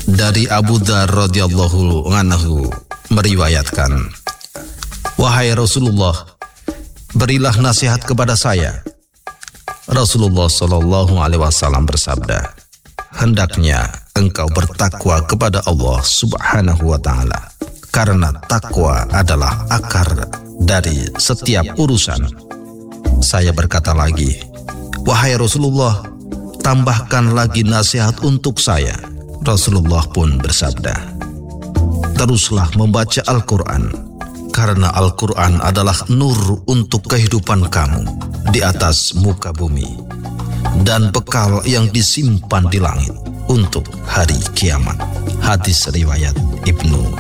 Dari Abu Dzar radhiyallahu anhu meriwayatkan, "Wahai Rasulullah, berilah nasihat kepada saya." Rasulullah Shallallahu Alaihi Wasallam bersabda, "Hendaknya engkau bertakwa kepada Allah Subhanahu Wa Taala, karena takwa adalah akar dari setiap urusan." Saya berkata lagi, "Wahai Rasulullah, tambahkan lagi nasihat untuk saya." Rasulullah pun bersabda, "Teruslah membaca Al-Quran, karena Al-Quran adalah nur untuk kehidupan kamu di atas muka bumi, dan bekal yang disimpan di langit untuk hari kiamat." Hadis riwayat Ibnu